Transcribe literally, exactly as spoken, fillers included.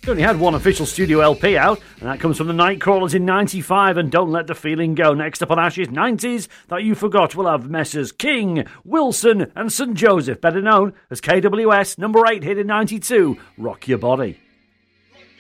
We only had one official studio L P out, and that comes from the Nightcrawlers in ninety-five and Don't Let the Feeling Go. Next up on Ashes nineties That You Forgot, we'll have Messrs King, Wilson and Saint Joseph, better known as K W S, number eight hit in ninety-two, Rock Your Body.